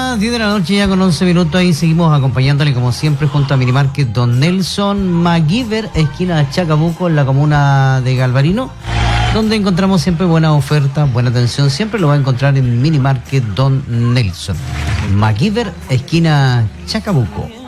las 10 de la noche ya con 11 minutos. Ahí seguimos acompañándole como siempre junto a Minimarket Don Nelson MacGyver, esquina Chacabuco, en la comuna de Galvarino, donde encontramos siempre buena oferta, buena atención. Siempre lo va a encontrar en Minimarket Don Nelson MacGyver, esquina Chacabuco.